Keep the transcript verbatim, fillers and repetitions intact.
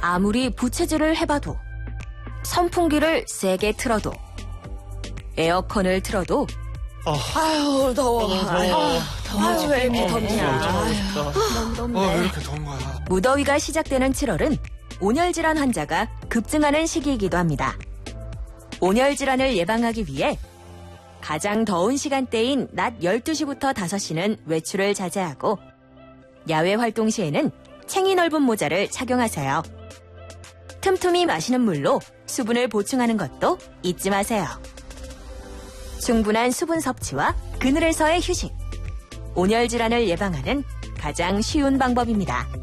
아무리 부채질을 해봐도, 선풍기를 세게 틀어도, 에어컨을 틀어도 아, 아유 더워. 더워, 더워. 아유, 더워. 아유, 왜 이렇게 어, 덥냐. 어, 아유, 덥다. 너무 어, 왜 덥네. 이렇게 더운 거야? 무더위가 시작되는 칠월은 온열질환 환자가 급증하는 시기이기도 합니다. 온열질환을 예방하기 위해 가장 더운 시간대인 낮 열두 시부터 다섯 시는 외출을 자제하고 야외 활동 시에는 챙이 넓은 모자를 착용하세요. 틈틈이 마시는 물로 수분을 보충하는 것도 잊지 마세요. 충분한 수분 섭취와 그늘에서의 휴식. 온열질환을 예방하는 가장 쉬운 방법입니다.